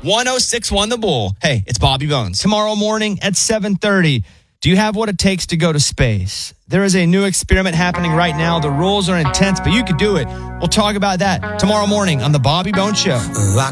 1061 The Bull. Hey, it's Bobby Bones. Tomorrow morning at 7:30. Do you have what it takes to go to space? There is a new experiment happening right now. The rules are intense, but you can do it. We'll talk about that tomorrow morning on The Bobby Bones Show.